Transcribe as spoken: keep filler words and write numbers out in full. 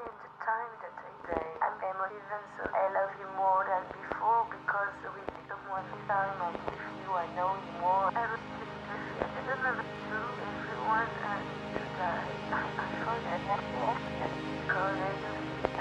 in the time that I say I'm emotive and so I love you more than before because we